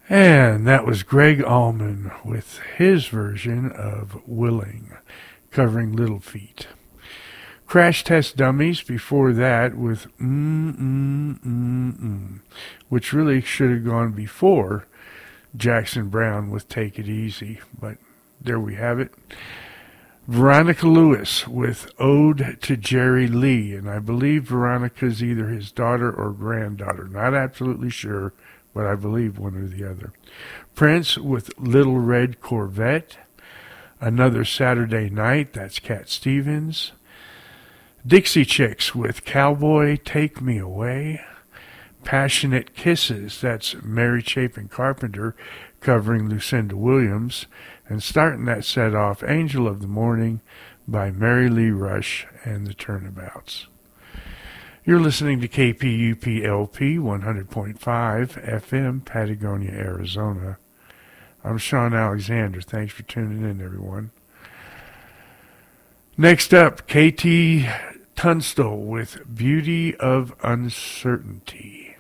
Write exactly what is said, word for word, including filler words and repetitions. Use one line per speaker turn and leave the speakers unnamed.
And that was Greg Allman with his version of Willing, covering Little Feat. Crash Test Dummies before that with mm, mm, mm, mm, which really should have gone before Jackson Browne with Take It Easy, but there we have it. Veronica Lewis with Ode to Jerry Lee, and I believe Veronica's either his daughter or granddaughter. Not absolutely sure, but I believe one or the other. Prince with Little Red Corvette. Another Saturday Night, that's Cat Stevens. Dixie Chicks with Cowboy, Take Me Away. Passionate Kisses, that's Mary Chapin Carpenter covering Lucinda Williams. And starting that set off, Angel of the Morning by Mary Lee Rush and the Turnabouts. You're listening to K P U P L P one hundred point five F M, Patagonia, Arizona. I'm Sean Alexander. Thanks for tuning in, everyone. Next up, K T Tunstall with Beauty of Uncertainty.